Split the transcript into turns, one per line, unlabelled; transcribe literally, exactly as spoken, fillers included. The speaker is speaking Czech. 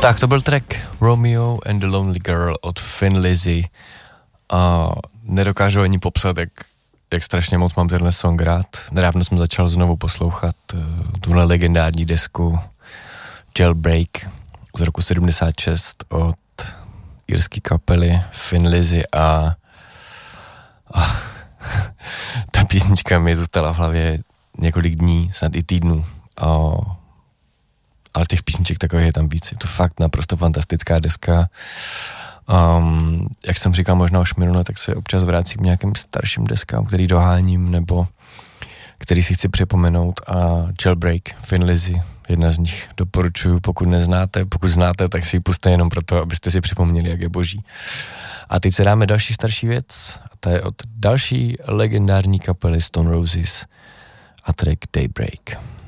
Tak to byl track Romeo and the Lonely Girl od Thin Lizzy. A nedokážu ani popsat, jak, jak strašně moc mám tenhle song rád. Nedávno jsem začal znovu poslouchat uh, tuhle legendární desku Jailbreak z roku sedmdesát šest od irské kapely Thin Lizzy a, a ta písnička mi zůstala v hlavě několik dní, snad i týdnů. A ale těch písniček takových je tam víc. Je to fakt naprosto fantastická deska. Um, jak jsem říkal možná už minule, tak se občas vrátím k nějakým starším deskám, který doháním, nebo který si chci připomenout. A Jailbreak, Thin Lizzy, jedna z nich doporučuju, pokud neznáte. Pokud znáte, tak si ji puste jenom proto, abyste si připomněli, jak je boží. A teď se dáme další starší věc. A to je od další legendární kapely Stone Roses a track Daybreak.